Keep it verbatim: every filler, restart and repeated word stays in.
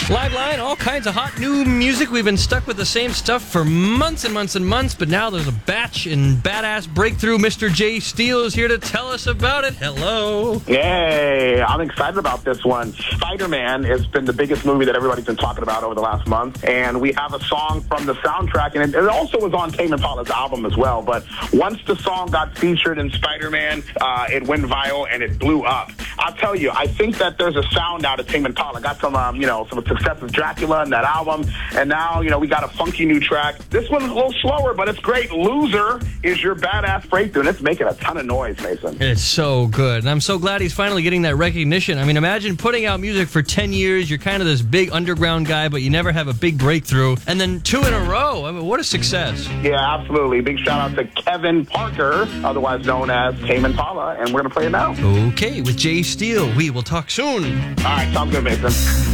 Live Line, all kinds of hot new music. We've been stuck with the same stuff for months and months and months, but now there's a batch and badass breakthrough. Mister Jay Steele is here to tell us about it. Hello. Yay. I'm excited about this one. Spider-Man has been the biggest movie that everybody's been talking about over the last month, and we have a song from the soundtrack, and it also was on Tame Impala's album as well, but once the song got featured in Spider-Man, uh, it went viral and it blew up. I'll tell you, I think that there's a sound out of Tame Impala. Got some, um, you know, some success with Dracula and that album, and now, you know, we got a funky new track. This one's a little slower, but it's great. Loser is your badass breakthrough, and it's making a ton of noise, Mason. It's so good, and I'm so glad he's finally getting that recognition. I mean, imagine putting out music for ten years. You're kind of this big underground guy, but you never have a big breakthrough, and then two in a row. I mean, what a success. Yeah, absolutely. Big shout out to Kevin Parker, otherwise known as Tame Impala, and we're going to play it now. Okay, with Jay Steele. We will talk soon. All right, sounds good, Mason.